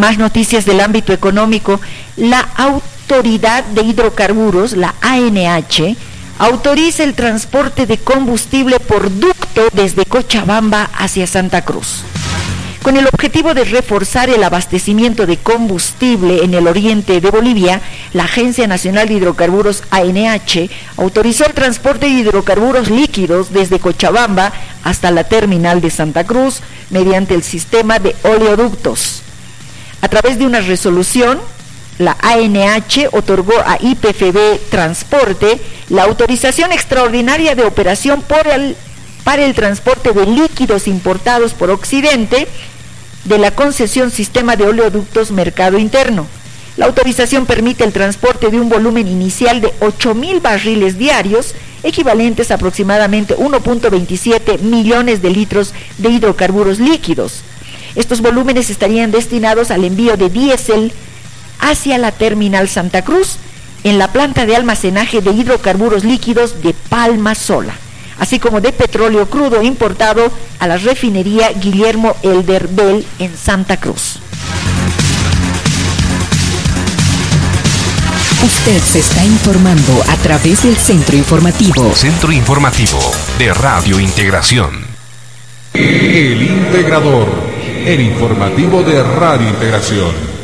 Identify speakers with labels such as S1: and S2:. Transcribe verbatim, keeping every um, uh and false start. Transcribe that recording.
S1: Más noticias del ámbito económico. La Autoridad de Hidrocarburos, la A N H, autoriza el transporte de combustible por ducto desde Cochabamba hacia Santa Cruz. Con el objetivo de reforzar el abastecimiento de combustible en el oriente de Bolivia, la Agencia Nacional de Hidrocarburos A N H autorizó el transporte de hidrocarburos líquidos desde Cochabamba hasta la terminal de Santa Cruz mediante el sistema de oleoductos. A través de una resolución, la A N H otorgó a I P F B Transporte la autorización extraordinaria de operación por el, para el transporte de líquidos importados por Occidente de la concesión Sistema de Oleoductos Mercado Interno. La autorización permite el transporte de un volumen inicial de ocho mil barriles diarios, equivalentes a aproximadamente uno punto veintisiete millones de litros de hidrocarburos líquidos. Estos volúmenes estarían destinados al envío de diésel hacia la terminal Santa Cruz en la planta de almacenaje de hidrocarburos líquidos de Palma Sola, así como de petróleo crudo importado a la refinería Guillermo Elder Bell en Santa Cruz.
S2: Usted se está informando a través del Centro Informativo.
S3: Centro Informativo de Radio Integración.
S4: El Integrador, el informativo de Radio Integración.